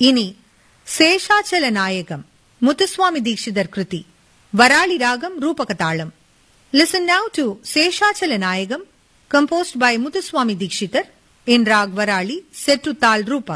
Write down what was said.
இனி சேஷாச்சல நாயகம் முத்துசுவாமி தீட்சிதர் கிருதி வராளி ராகம் ரூபகதாளம். Listen now to Seshachala Nayagam composed by Muthuswami Dikshithar in Rag Varali set to Tal Rupak.